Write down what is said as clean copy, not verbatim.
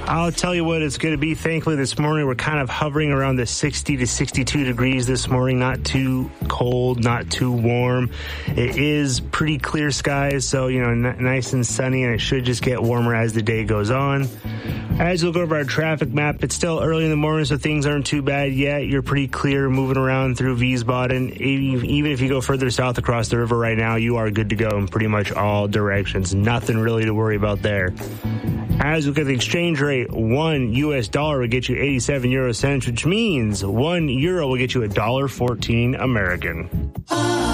I'll tell you what it's going to be. Thankfully, this morning we're kind of hovering around the 60 to 62 degrees this morning. Not too cold, not too warm. It is pretty clear skies, so, nice and sunny, and it should just get warmer as the day goes on. As you look over our traffic map, it's still early in the morning, so things aren't too bad yet. You're pretty clear moving around through Wiesbaden. Even if you go further south across the river right now, you are good to go in pretty much all directions. Nothing really to worry about there. As we look at the exchange rate, $1 US will get you 87 euro cents, which means €1 will get you $1.14 American.